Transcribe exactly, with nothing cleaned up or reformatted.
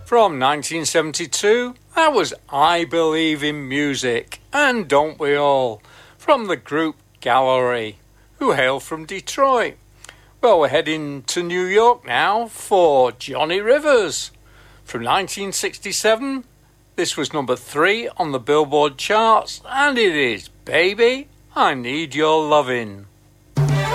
From nineteen seventy-two, that was I Believe in Music, and Don't We All, from the group Gallery, who hail from Detroit. Well, we're heading to New York now for Johnny Rivers. From nineteen sixty-seven, this was number three on the Billboard charts, and it is Baby, I Need Your Lovin'.